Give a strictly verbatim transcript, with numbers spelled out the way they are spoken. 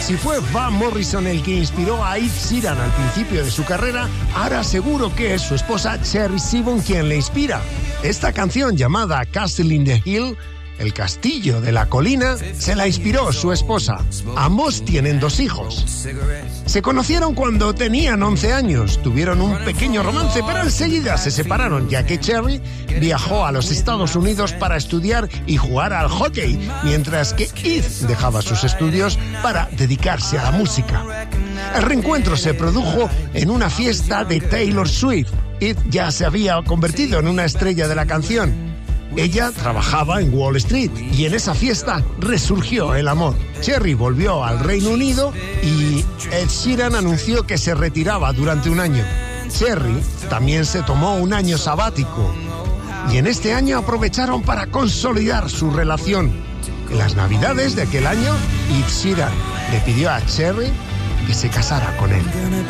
Si fue Van Morrison el que inspiró a Ed Sheeran al principio de su carrera, ahora seguro que es su esposa Sherry Siobhan quien le inspira. Esta canción llamada Castle in the Hill, el castillo de la colina, se la inspiró su esposa. Ambos tienen dos hijos. Se conocieron cuando tenían once años, tuvieron un pequeño romance, pero enseguida se separaron, ya que Sherry viajó a los Estados Unidos para estudiar y jugar al hockey, mientras que Ed dejaba sus estudios para dedicarse a la música. El reencuentro se produjo en una fiesta de Taylor Swift. Ed ya se había convertido en una estrella de la canción. Ella trabajaba en Wall Street y en esa fiesta resurgió el amor. Sherry volvió al Reino Unido y Ed Sheeran anunció que se retiraba durante un año. Sherry también se tomó un año sabático y en este año aprovecharon para consolidar su relación. En las navidades de aquel año, Ed Sheeran le pidió a Sherry que se casara con él.